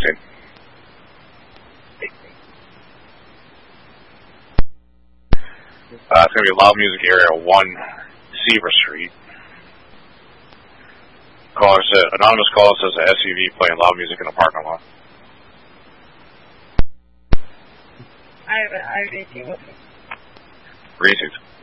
14. It's going to be Loud Music Area 1, Seaver Street. Anonymous caller says a SUV playing loud music in the parking lot. I have an RJ2. Reasons.